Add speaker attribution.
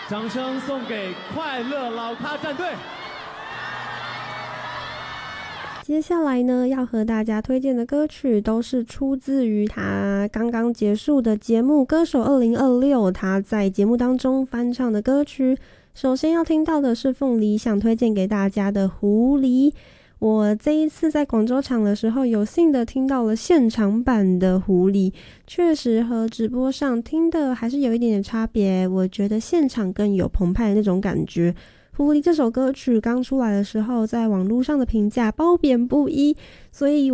Speaker 1: 掌声送给快乐老咖战队。
Speaker 2: 接下来呢，要和大家推荐的歌曲都是出自于他刚刚结束的节目《歌手2026》，他在节目当中翻唱的歌曲。首先要听到的是凤梨想推荐给大家的《狐狸》。我这一次在广州场的时候，有幸的听到了现场版的《狐狸》，确实和直播上听的还是有一点点差别。我觉得现场更有澎湃的那种感觉。狐狸这首歌曲刚出来的时候，在网络上的评价褒贬不一，所以